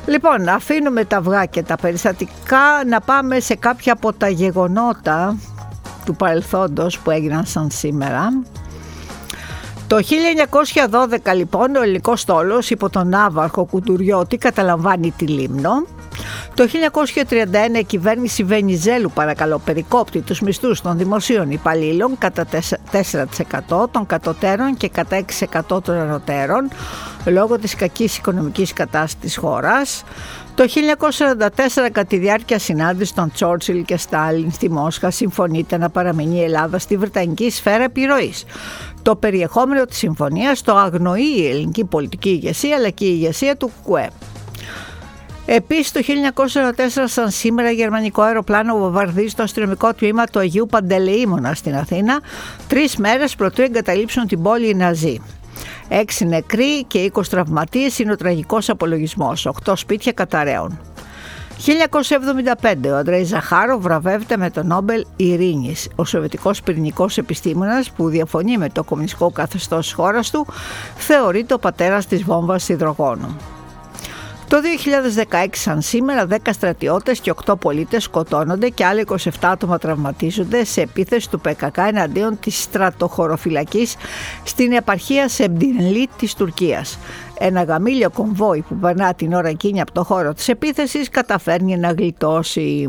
Λοιπόν, αφήνουμε τα αυγά και τα περιστατικά να πάμε σε κάποια από τα γεγονότα του παρελθόντος που έγιναν σαν σήμερα. Το 1912 λοιπόν ο ελληνικός στόλος υπό τον ναύαρχο Κουντουριώτη καταλαμβάνει τη Λίμνο. Το 1931 η κυβέρνηση Βενιζέλου περικόπτει τους μισθούς των δημοσίων υπαλλήλων κατά 4% των κατωτέρων και κατά 6% των ανωτέρων λόγω της κακής οικονομικής κατάστασης της χώρας. Το 1944 κατά τη διάρκεια συνάντησης των Τσόρτσιλ και Στάλιν στη Μόσχα συμφωνείται να παραμείνει η Ελλάδα στη βρετανική σφαίρα επιρροής. Το περιεχόμενο της συμφωνίας το αγνοεί η ελληνική πολιτική ηγεσία αλλά και η ηγεσία του ΚΚΕ. Επίσης το 1944 σαν σήμερα γερμανικό αεροπλάνο βομβαρδίζει το αστυνομικό τμήμα του Αγίου Παντελεήμωνα στην Αθήνα 3 μέρες προτού εγκαταλείψουν την πόλη οι Ναζί. 6 νεκροί και 20 τραυματίες είναι ο τραγικός απολογισμός, 8 σπίτια καταραίων. 1975 ο Αντρέι Ζαχάροφ βραβεύεται με το Νόμπελ Ειρήνης. Ο σοβιετικός πυρηνικός επιστήμονας που διαφωνεί με το κομμουνιστικό καθεστώς της χώρας του θεωρείται ο πατέρας της βόμβας υδρογόνου. Το 2016 σαν σήμερα 10 στρατιώτες και 8 πολίτες σκοτώνονται και άλλοι 27 άτομα τραυματίζονται σε επίθεση του ΠΚΚ εναντίον της στρατοχωροφυλακής στην επαρχία Σεμπτινλί της Τουρκίας. Ένα γαμήλιο κομβόι που περνά την ώρα εκείνη από το χώρο της επίθεσης καταφέρνει να γλιτώσει.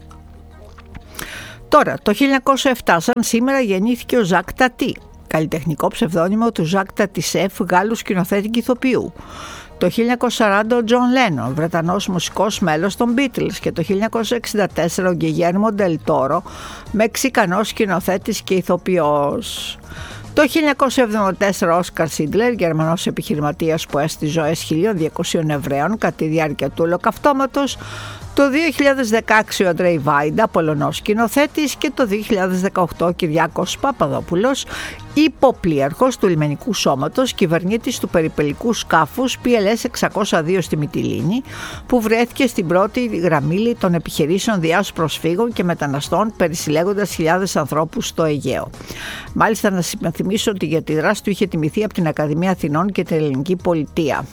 Τώρα, το 1907 σαν σήμερα γεννήθηκε ο Ζακ Τατί, καλλιτεχνικό ψευδόνυμο του Ζακ Τατισέφ, Γάλλου σκηνοθέτη και ηθοποιού. Το 1940 ο Τζον Λένον, Βρετανός μουσικός μέλος των Beatles, και το 1964 ο Γκιγέρμο Ντελ Τόρο, Μεξικανός σκηνοθέτης και ηθοποιός. Το 1974 ο Όσκαρ Σίντλερ, Γερμανός επιχειρηματίας που έστη ζωές 1.200 Εβραίων κατά τη διάρκεια του Ολοκαυτώματος. Το 2016 ο Αντρέι Βάιντα, Πολωνός σκηνοθέτης, και το 2018 ο Κυριάκος Παπαδόπουλος, υποπλοίαρχος του λιμενικού σώματος, κυβερνήτης του περιπελικού σκάφους PLS 602 στη Μυτιλήνη, που βρέθηκε στην πρώτη γραμμή των επιχειρήσεων διάσωσης προσφύγων και μεταναστών, περισυλλέγοντας χιλιάδες ανθρώπους στο Αιγαίο. Μάλιστα, να σας υπενθυμίσω ότι για τη δράση του είχε τιμηθεί από την Ακαδημία Αθηνών και την Ελληνική Πολιτεία.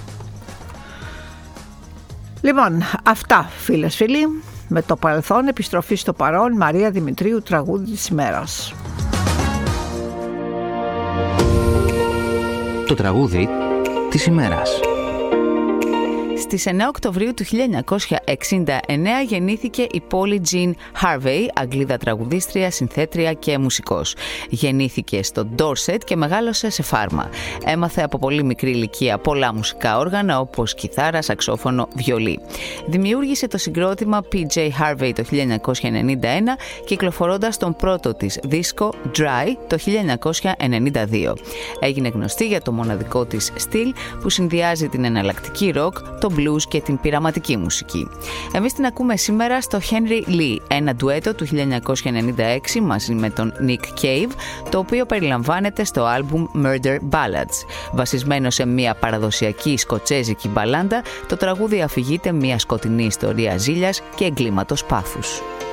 Λοιπόν, αυτά φίλες φίλοι, με το παρελθόν επιστροφή στο παρόν, Μαρία Δημητρίου, τραγούδι της ημέρας. Το τραγούδι της ημέρας. Στις 9 Οκτωβρίου του 1969 γεννήθηκε η Polly Jean Harvey, Αγγλίδα τραγουδίστρια, συνθέτρια και μουσικός. Γεννήθηκε στο Dorset και μεγάλωσε σε φάρμα. Έμαθε από πολύ μικρή ηλικία πολλά μουσικά όργανα όπως κιθάρα, σαξόφωνο, βιολί. Δημιούργησε το συγκρότημα PJ Harvey το 1991, κυκλοφορώντας τον πρώτο της δίσκο Dry το 1992. Έγινε γνωστή για το μοναδικό της στυλ που συνδυάζει την εναλλακτική ροκ, το blues και την πειραματική μουσική. Εμείς την ακούμε σήμερα στο Henry Lee, ένα ντουέτο του 1996 μαζί με τον Nick Cave, το οποίο περιλαμβάνεται στο άλμπουμ Murder Ballads. Βασισμένο σε μια παραδοσιακή σκοτσέζικη μπαλάντα, το τραγούδι αφηγείται μια σκοτεινή ιστορία ζήλιας και εγκλήματος πάθους.